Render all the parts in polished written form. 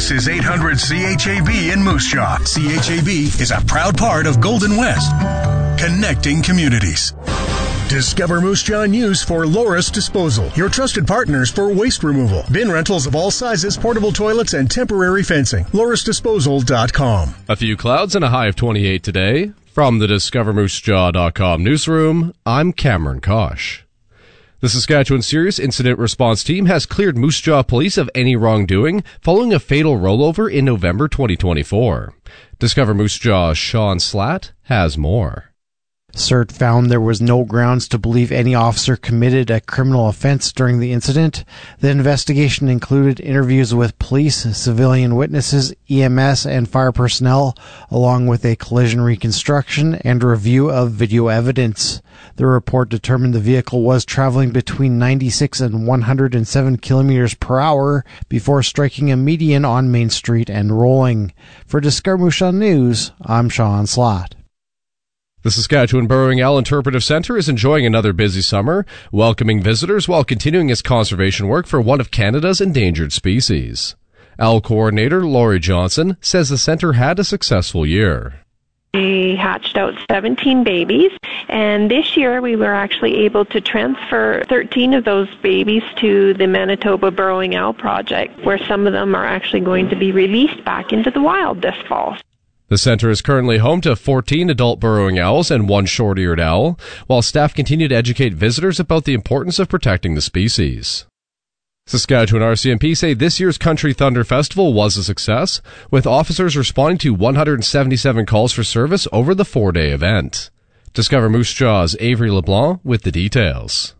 This is 800 CHAB in Moose Jaw. CHAB is a proud part of Golden West, connecting communities. Discover Moose Jaw News for Loris Disposal, your trusted partners for waste removal. Bin rentals of all sizes, portable toilets, and temporary fencing. LorisDisposal.com. A few clouds and a high of 28 today. From the DiscoverMooseJaw.com newsroom, I'm Cameron Kosh. The Saskatchewan Serious Incident Response Team has cleared Moose Jaw Police of any wrongdoing following a fatal rollover in November 2024. Discover Moose Jaw's Sean Slatt has more. CERT found there was no grounds to believe any officer committed a criminal offense during the incident. The investigation included interviews with police, civilian witnesses, EMS, and fire personnel, along with a collision reconstruction and a review of video evidence. The report determined the vehicle was traveling between 96 and 107 kilometers per hour before striking a median on Main Street and rolling. For Discover Moose Jaw News, I'm Sean Slatt. The Saskatchewan Burrowing Owl Interpretive Centre is enjoying another busy summer, welcoming visitors while continuing its conservation work for one of Canada's endangered species. Owl Coordinator Laurie Johnson says the centre had a successful year. We hatched out 17 babies, and this year we were actually able to transfer 13 of those babies to the Manitoba Burrowing Owl Project, where some of them are actually going to be released back into the wild this fall. The centre is currently home to 14 adult burrowing owls and one short-eared owl, while staff continue to educate visitors about the importance of protecting the species. Saskatchewan RCMP say this year's Country Thunder Festival was a success, with officers responding to 177 calls for service over the 4-day event. Discover Moose Jaw's Avery LeBlanc with the details.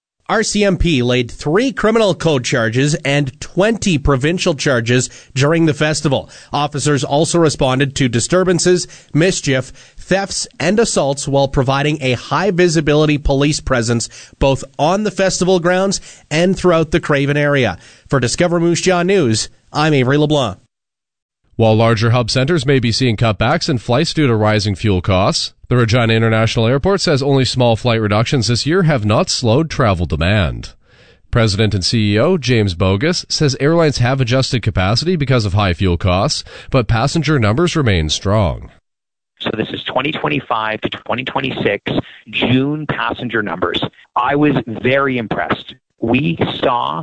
RCMP laid 3 criminal code charges and 20 provincial charges during the festival. Officers also responded to disturbances, mischief, thefts, and assaults while providing a high-visibility police presence both on the festival grounds and throughout the Craven area. For Discover Moose Jaw News, I'm Avery LeBlanc. While larger hub centers may be seeing cutbacks in flights due to rising fuel costs, the Regina International Airport says only small flight reductions this year have not slowed travel demand. President and CEO James Bogus says airlines have adjusted capacity because of high fuel costs, but passenger numbers remain strong. So this is 2025 to 2026 June passenger numbers. I was very impressed. We saw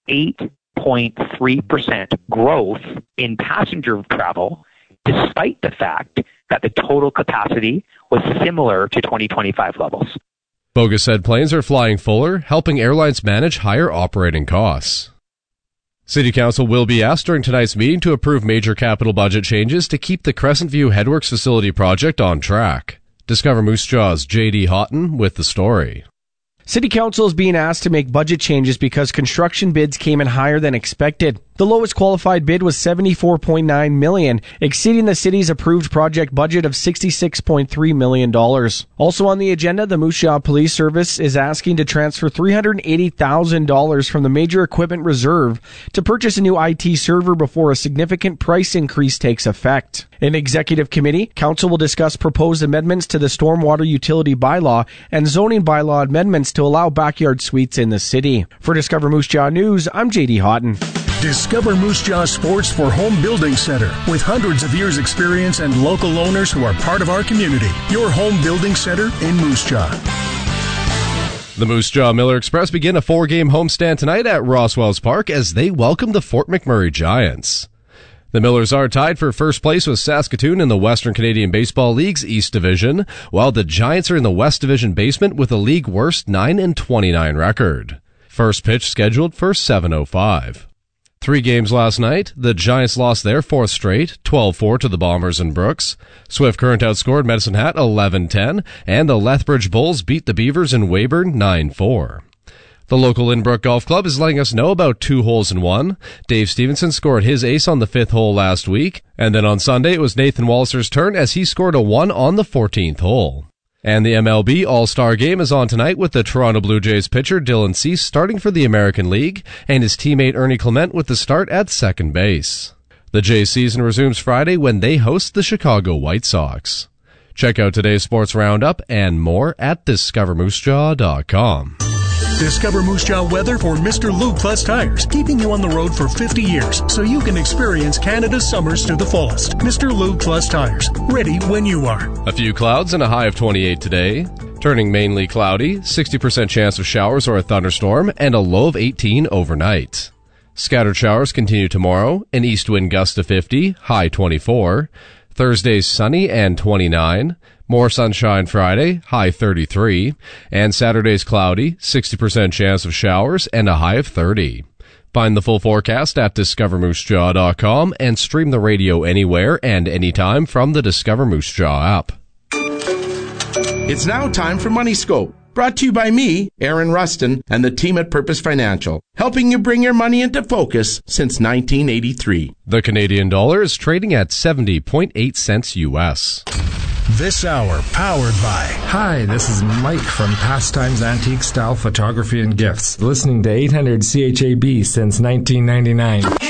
8.3% growth in passenger travel, despite the fact that the total capacity was similar to 2025 levels. Bogus said planes are flying fuller, helping airlines manage higher operating costs. City Council will be asked during tonight's meeting to approve major capital budget changes to keep the Crescent View Headworks facility project on track. Discover Moose Jaw's J.D. Houghton with the story. City Council is being asked to make budget changes because construction bids came in higher than expected. The lowest qualified bid was $74.9 million, exceeding the city's approved project budget of $66.3 million. Also on the agenda, the Moose Jaw Police Service is asking to transfer $380,000 from the Major Equipment Reserve to purchase a new IT server before a significant price increase takes effect. In Executive Committee, Council will discuss proposed amendments to the Stormwater Utility Bylaw and zoning bylaw amendments to allow backyard suites in the city. For Discover Moose Jaw News, I'm J.D. Houghton. Discover Moose Jaw Sports for Home Building Center. With hundreds of years experience and local owners who are part of our community. Your home building center in Moose Jaw. The Moose Jaw Miller Express begin a 4-game homestand tonight at Roswells Park as they welcome the Fort McMurray Giants. The Millers are tied for first place with Saskatoon in the Western Canadian Baseball League's East Division, while the Giants are in the West Division basement with a league worst 9-29 record. First pitch scheduled for 7:05. 3 games last night. The Giants lost their 4th straight, 12-4 to the Bombers in Brooks. Swift Current outscored Medicine Hat 11-10, and the Lethbridge Bulls beat the Beavers in Weyburn 9-4. The local Lynbrook Golf Club is letting us know about 2 holes in 1. Dave Stevenson scored his ace on the 5th hole last week, and then on Sunday it was Nathan Walliser's turn as he scored a 1 on the 14th hole. And the MLB All-Star Game is on tonight with the Toronto Blue Jays pitcher Dylan Cease starting for the American League and his teammate Ernie Clement with the start at second base. The Jays season resumes Friday when they host the Chicago White Sox. Check out today's sports roundup and more at DiscoverMooseJaw.com. Discover Moose Jaw weather for Mr. Lube Plus tires, keeping you on the road for 50 years so you can experience Canada's summers to the fullest. Mr. Lube Plus tires, ready when you are. A few clouds and a high of 28 today. Turning mainly cloudy, 60% chance of showers or a thunderstorm, and a low of 18 overnight. Scattered showers continue tomorrow, an east wind gust to 50, high 24. Thursday's sunny and 29. More sunshine Friday, high 33. And Saturday's cloudy, 60% chance of showers, and a high of 30. Find the full forecast at discovermoosejaw.com and stream the radio anywhere and anytime from the Discover Moose Jaw app. It's now time for Money Scope. Brought to you by me, Aaron Rustin, and the team at Purpose Financial, helping you bring your money into focus since 1983. The Canadian dollar is trading at 70.8 cents U.S. This hour powered by... Hi, this is Mike from Pastimes Antique Style Photography and Gifts, listening to 800 CHAB since 1999.